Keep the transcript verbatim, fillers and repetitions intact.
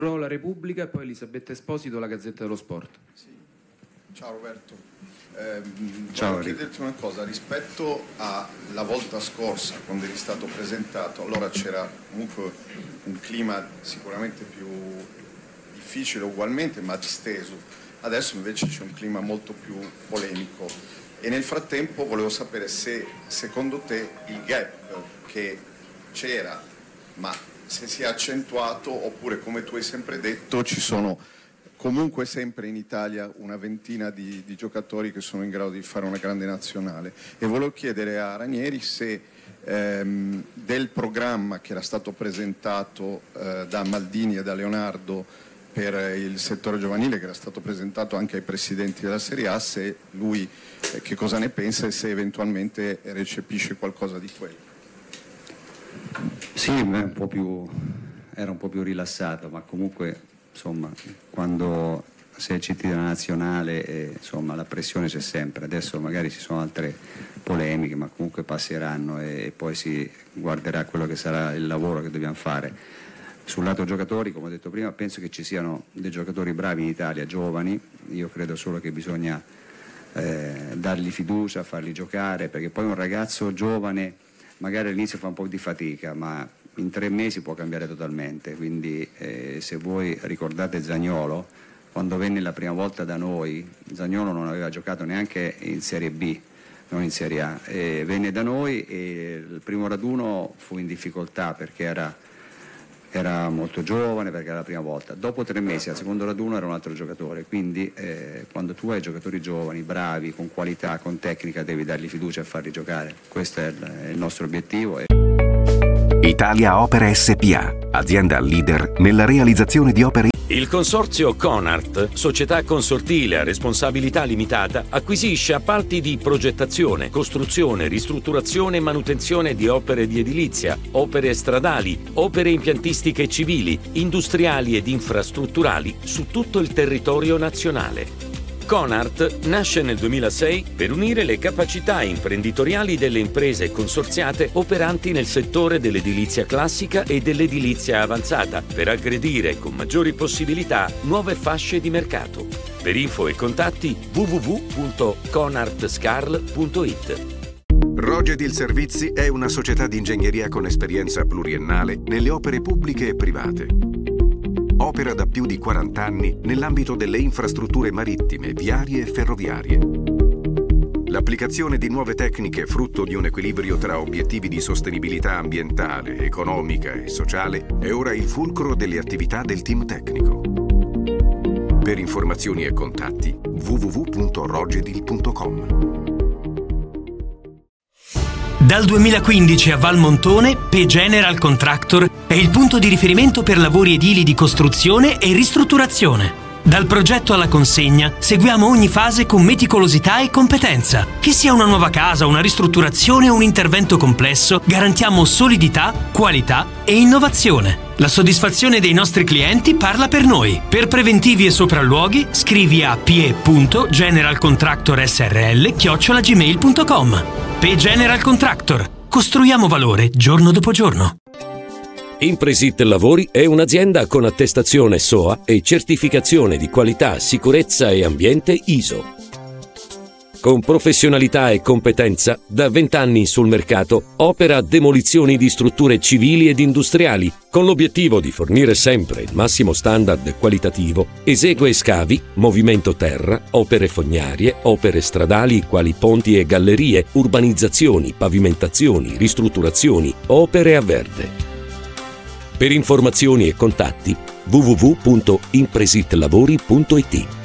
La Repubblica e poi Elisabetta Esposito, la Gazzetta dello Sport. Sì. Ciao Roberto, eh, Ciao, voglio chiederti una cosa rispetto alla volta scorsa quando eri stato presentato. Allora c'era comunque un clima sicuramente più difficile ugualmente ma disteso, adesso invece c'è un clima molto più polemico e nel frattempo volevo sapere se secondo te il gap che c'era ma se si è accentuato oppure, come tu hai sempre detto, ci sono comunque sempre in Italia una ventina di, di giocatori che sono in grado di fare una grande nazionale. E volevo chiedere a Ranieri se ehm, del programma che era stato presentato eh, da Maldini e da Leonardo per il settore giovanile, che era stato presentato anche ai presidenti della Serie A, se lui eh, che cosa ne pensa e se eventualmente recepisce qualcosa di quello. Sì, un po' più, era un po' più rilassato, ma comunque insomma quando sei cittadino nazionale eh, insomma la pressione c'è sempre. Adesso magari ci sono altre polemiche, ma comunque passeranno e, e poi si guarderà quello che sarà il lavoro che dobbiamo fare. Sul lato giocatori, come ho detto prima, penso che ci siano dei giocatori bravi in Italia, giovani. Io credo solo che bisogna eh, dargli fiducia, farli giocare, perché poi un ragazzo giovane magari all'inizio fa un po' di fatica, ma in tre mesi può cambiare totalmente. Quindi eh, se voi ricordate Zaniolo, quando venne la prima volta da noi, Zaniolo non aveva giocato neanche in Serie B, non in Serie A, e venne da noi e il primo raduno fu in difficoltà perché era, era molto giovane, perché era la prima volta. Dopo tre mesi al secondo raduno era un altro giocatore, quindi eh, quando tu hai giocatori giovani, bravi, con qualità, con tecnica, devi dargli fiducia e farli giocare. Questo è il, è il nostro obiettivo. E... Italia Opere S P A, azienda leader nella realizzazione di opere. Il consorzio Conart, società consortile a responsabilità limitata, acquisisce appalti di progettazione, costruzione, ristrutturazione e manutenzione di opere di edilizia, opere stradali, opere impiantistiche civili, industriali ed infrastrutturali su tutto il territorio nazionale. Conart nasce nel duemilasei per unire le capacità imprenditoriali delle imprese consorziate operanti nel settore dell'edilizia classica e dell'edilizia avanzata, per aggredire con maggiori possibilità nuove fasce di mercato. Per info e contatti w w w punto conartscarl punto it. Rogedil Servizi è una società di ingegneria con esperienza pluriennale nelle opere pubbliche e private. Opera da più di quaranta anni nell'ambito delle infrastrutture marittime, viarie e ferroviarie. L'applicazione di nuove tecniche frutto di un equilibrio tra obiettivi di sostenibilità ambientale, economica e sociale è ora il fulcro delle attività del team tecnico. Per informazioni e contatti w w w punto rogedil punto com. Dal duemilaquindici a Valmontone, P General Contractor è il punto di riferimento per lavori edili di costruzione e ristrutturazione. Dal progetto alla consegna seguiamo ogni fase con meticolosità e competenza. Che sia una nuova casa, una ristrutturazione o un intervento complesso, garantiamo solidità, qualità e innovazione. La soddisfazione dei nostri clienti parla per noi. Per preventivi e sopralluoghi scrivi a p e punto general contractor s r l chiocciola gmail punto com. P General Contractor. Costruiamo valore giorno dopo giorno. Impresit Lavori è un'azienda con attestazione S O A e certificazione di qualità, sicurezza e ambiente I S O. Con professionalità e competenza, da vent'anni sul mercato, opera demolizioni di strutture civili ed industriali, con l'obiettivo di fornire sempre il massimo standard qualitativo, esegue scavi, movimento terra, opere fognarie, opere stradali quali ponti e gallerie, urbanizzazioni, pavimentazioni, ristrutturazioni, opere a verde. Per informazioni e contatti w w w punto impresitlavori punto it.